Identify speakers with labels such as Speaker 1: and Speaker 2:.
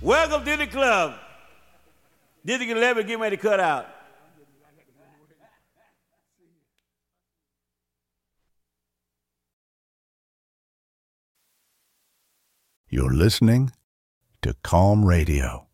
Speaker 1: Welcome to the club. Dizzy Gillespie, get ready to cut out.
Speaker 2: You're listening to Calm Radio.